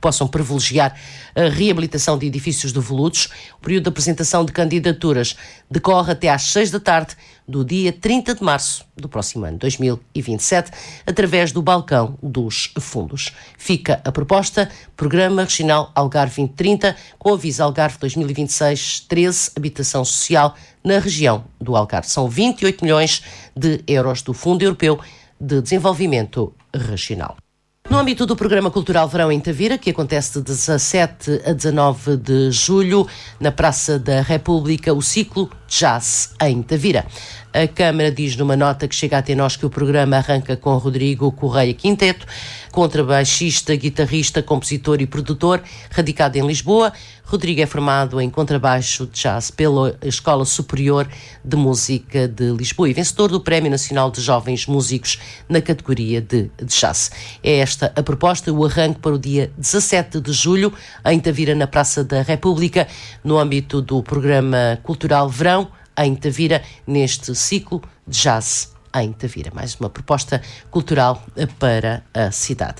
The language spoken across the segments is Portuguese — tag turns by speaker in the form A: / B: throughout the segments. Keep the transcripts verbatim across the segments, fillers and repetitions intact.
A: possam privilegiar a reabilitação de edifícios devolutos. O período de apresentação de candidaturas decorre até às seis da tarde do dia trinta de março do próximo ano, dois mil e vinte e sete, através do balcão dos fundos. Fica a proposta, Programa Regional Algarve vinte trinta, com aviso Algarve dois mil e vinte e seis treze, habitação social na região do Algarve. São vinte e oito milhões de euros do Fundo Europeu de Desenvolvimento Regional. No âmbito do Programa Cultural Verão em Tavira, que acontece de dezassete a dezanove de julho, na Praça da República, o ciclo Jazz em Tavira. A Câmara diz numa nota que chega até nós que o programa arranca com Rodrigo Correia Quinteto, contrabaixista, guitarrista, compositor e produtor, radicado em Lisboa. Rodrigo é formado em contrabaixo de jazz pela Escola Superior de Música de Lisboa e vencedor do Prémio Nacional de Jovens Músicos na categoria de jazz. É esta a proposta, o arranque para o dia dezassete de julho, em Tavira, na Praça da República, no âmbito do Programa Cultural Verão em Tavira, neste ciclo de jazz em Tavira. Mais uma proposta cultural para a cidade.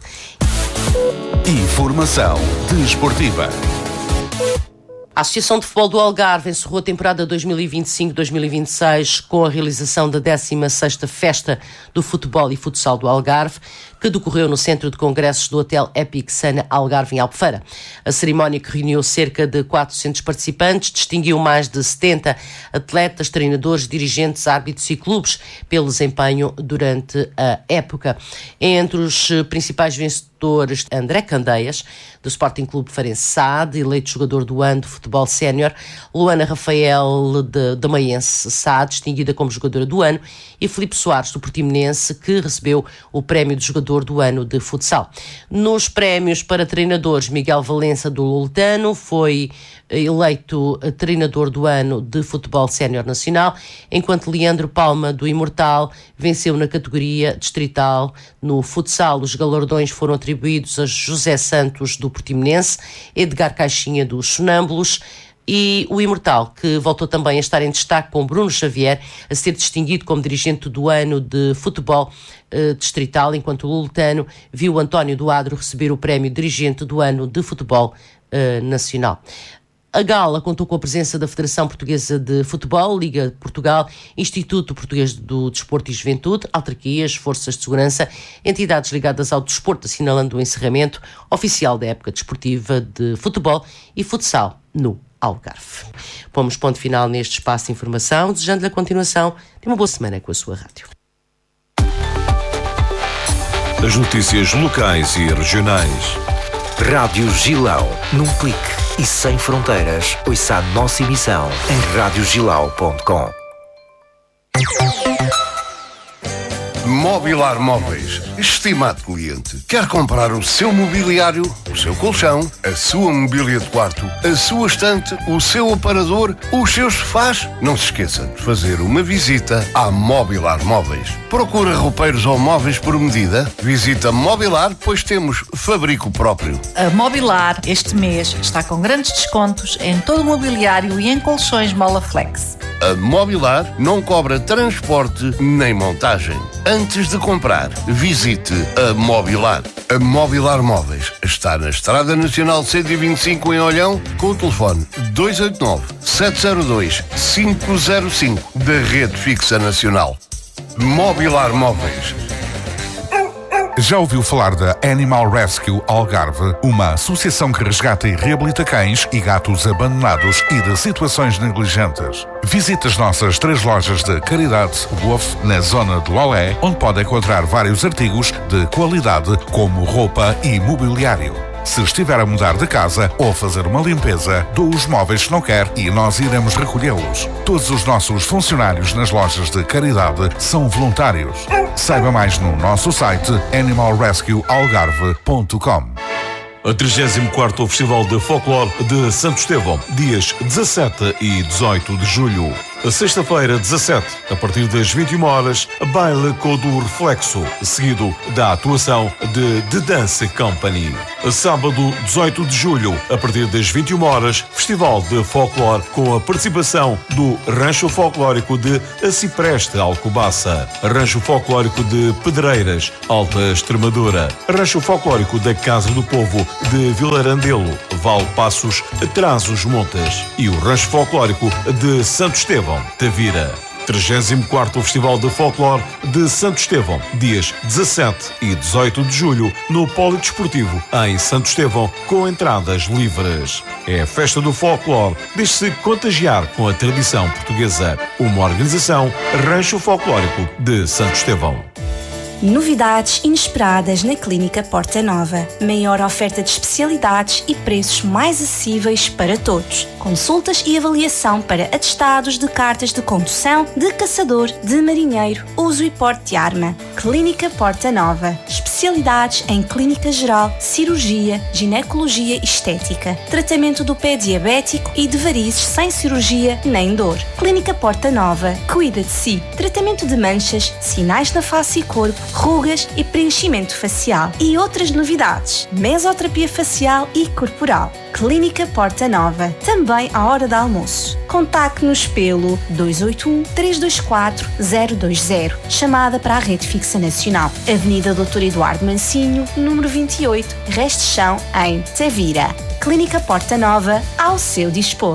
B: Informação desportiva.
A: A Associação de Futebol do Algarve encerrou a temporada dois mil e vinte e cinco dois mil e vinte e seis com a realização da décima sexta Festa do Futebol e Futsal do Algarve, que decorreu no Centro de Congressos do Hotel Epic Sana Algarve, em Albufeira. A cerimónia, que reuniu cerca de quatrocentos participantes, distinguiu mais de setenta atletas, treinadores, dirigentes, árbitros e clubes pelo desempenho durante a época. Entre os principais vencedores, André Candeias, do Sporting Clube Farense Sade, eleito jogador do ano do futebol sénior, Luana Rafael, de, de Maiense Sade, distinguida como jogadora do ano, e Filipe Soares, do Portimonense, que recebeu o prémio de jogador do ano de futsal. Nos prémios para treinadores, Miguel Valença, do Loletano, foi eleito treinador do ano de futebol sénior nacional, enquanto Leandro Palma, do Imortal, venceu na categoria distrital no futsal. Os galardões foram atribuídos a José Santos, do Portimonense, Edgar Caixinha, dos Sonâmbulos, e o Imortal, que voltou também a estar em destaque com Bruno Xavier, a ser distinguido como dirigente do ano de futebol eh, distrital, enquanto o Loletano viu António do Adro receber o prémio dirigente do ano de futebol eh, nacional. A gala contou com a presença da Federação Portuguesa de Futebol, Liga de Portugal, Instituto Português do Desporto e Juventude, autarquias, forças de segurança, entidades ligadas ao desporto, assinalando o encerramento oficial da época desportiva de futebol e futsal no Algarve. Pomos ponto final neste espaço de informação, desejando-lhe a continuação de uma boa semana com a sua rádio.
B: As notícias locais e regionais.
C: Rádio Gilão, num clique e sem fronteiras. Ouça a nossa emissão em rádio gilau ponto com.
D: Mobilar Móveis. Estimado cliente, quer comprar o seu mobiliário, o seu colchão, a sua mobília de quarto, a sua estante, o seu aparador, os seus sofás? Não se esqueça de fazer uma visita à Mobilar Móveis. Procura roupeiros ou móveis por medida? Visita Mobilar, pois temos fabrico próprio.
E: A Mobilar este mês está com grandes descontos em todo o mobiliário e em colchões Molaflex.
D: A Mobilar não cobra transporte nem montagem. Antes de comprar, visite a Mobilar. A Mobilar Móveis está na Estrada Nacional cento e vinte e cinco em Olhão, com o telefone dois oito nove, sete zero dois, cinco zero cinco da Rede Fixa Nacional. Mobilar Móveis.
B: Já ouviu falar da Animal Rescue Algarve, uma associação que resgata e reabilita cães e gatos abandonados e de situações negligentes? Visite as nossas três lojas de caridade Wolf na zona de Lolé, onde pode encontrar vários artigos de qualidade como roupa e mobiliário. Se estiver a mudar de casa ou fazer uma limpeza, doe os móveis que não quer e nós iremos recolhê-los. Todos os nossos funcionários nas lojas de caridade são voluntários. Saiba mais no nosso site animal rescue algarve ponto com.
F: A trigésimo quarto Festival de Folclore de Santo Estevão, dias dezassete e dezoito de julho. Sexta-feira, dezassete, a partir das vinte e uma horas, baile com o Reflexo, seguido da atuação de The Dance Company. Sábado, dezoito de julho, a partir das vinte e uma horas, Festival de Folclore com a participação do Rancho Folclórico de Acipreste, Alcobaça, Rancho Folclórico de Pedreiras, Alta Extremadura, Rancho Folclórico da Casa do Povo de Vilarandelo, Valpassos, Trás-os-Montes e o Rancho Folclórico de Santo Estevão, Tavira. trigésimo quarto Festival de Folclore de Santo Estevão, dias dezassete e dezoito de julho, no Polidesportivo, em Santo Estevão, com entradas livres. É a festa do folclore, deixe-se contagiar com a tradição portuguesa. Uma organização Rancho Folclórico de Santo Estevão.
G: Novidades inesperadas na Clínica Porta Nova. Maior oferta de especialidades e preços mais acessíveis para todos. Consultas e avaliação para atestados de cartas de condução, de caçador, de marinheiro, uso e porte de arma. Clínica Porta Nova. Especialidades em clínica geral, cirurgia, ginecologia e estética. Tratamento do pé diabético e de varizes sem cirurgia nem dor. Clínica Porta Nova. Cuida de si. Tratamento de manchas, sinais na face e corpo, rugas e preenchimento facial. E outras novidades. Mesoterapia facial e corporal. Clínica Porta Nova. Também à hora de almoço. Contacte-nos pelo dois oito um, três dois quatro, zero dois zero. Chamada para a Rede Fixa Nacional. Avenida doutor Eduardo Mancinho, número vinte e oito, Resto Chão, em Tavira. Clínica Porta Nova, ao seu dispor.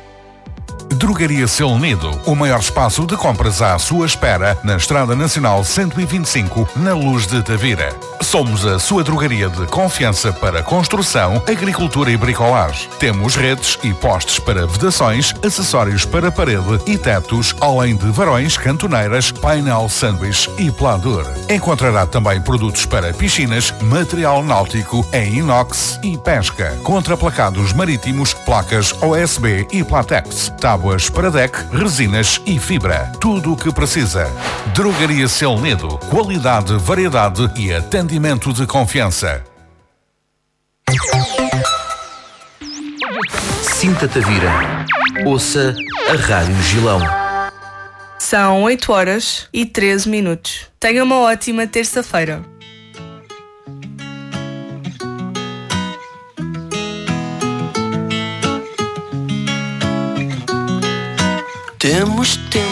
B: Drogaria Seu Unido, o maior espaço de compras à sua espera na Estrada Nacional cento e vinte e cinco, na Luz de Tavira. Somos a sua drogaria de confiança para construção, agricultura e bricolagem. Temos redes e postes para vedações, acessórios para parede e tetos, além de varões, cantoneiras, painel sanduíche e pladur. Encontrará também produtos para piscinas, material náutico em inox e pesca, contraplacados marítimos, placas O S B e Platex, tábuas para deck, resinas e fibra. Tudo o que precisa. Drogaria Seu Unido. Qualidade, variedade e atendimento de confiança.
C: Sinta Tavira. Ouça a Rádio Gilão.
H: São oito horas e treze minutos. Tenha uma ótima terça-feira.
I: Temos tempo